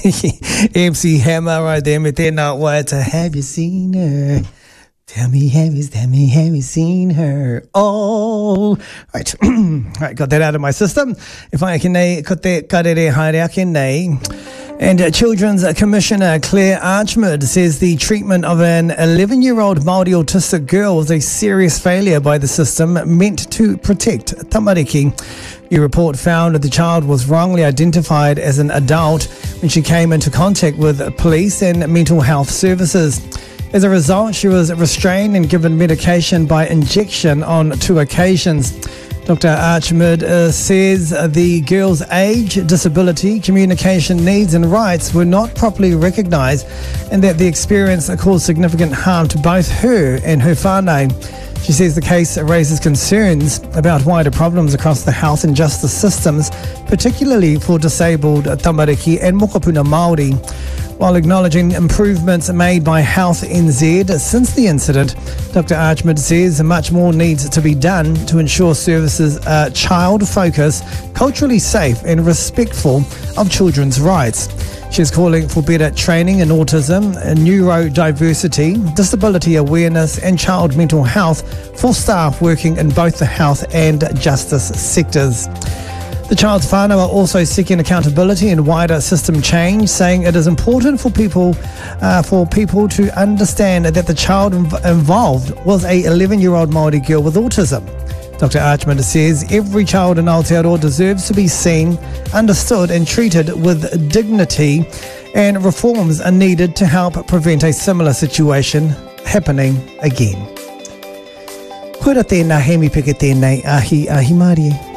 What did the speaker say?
MC Hammer right there. Me tēnā wata. Have you seen her? Tell me, have you seen her? Oh, right. Right, got that out of my system. If I can cut that karere haere ake nei. And Children's Commissioner Claire Archmond says the treatment of an 11-year-old Māori autistic girl was a serious failure by the system meant to protect tamariki. Your report found that the child was wrongly identified as an adult when she came into contact with police and mental health services. As a result, she was restrained and given medication by injection on 2 occasions. Dr. Archmond says the girl's age, disability, communication needs and rights were not properly recognised and that the experience caused significant harm to both her and her whānau. She says the case raises concerns about wider problems across the health and justice systems, particularly for disabled tamariki and mokopuna Māori. While acknowledging improvements made by Health NZ since the incident, Dr. Archmond says much more needs to be done to ensure services are child-focused, culturally safe and respectful of children's rights. She's calling for better training in autism, neurodiversity, disability awareness and child mental health for staff working in both the health and justice sectors. The child's whānau are also seeking accountability and wider system change, saying it is important for people to understand that the child involved was a 11-year-old Māori girl with autism. Dr. Archmond says every child in Aotearoa deserves to be seen, understood and treated with dignity, and reforms are needed to help prevent a similar situation happening again. Koera tēnā he mi peke tēnei ahi Māori.